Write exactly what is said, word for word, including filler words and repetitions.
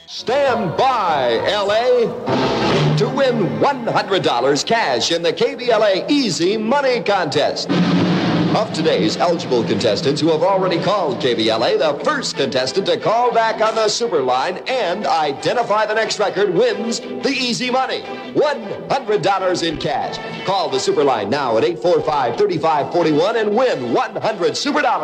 Stand by, L A, to win one hundred dollars cash in the K B L A Easy Money Contest. Of today's eligible contestants who have already called K B L A, the first contestant to call back on the super line and identify the next record wins the easy money, one hundred dollars in cash. Call the super line now at eight four five, three five four one and win one hundred super dollars.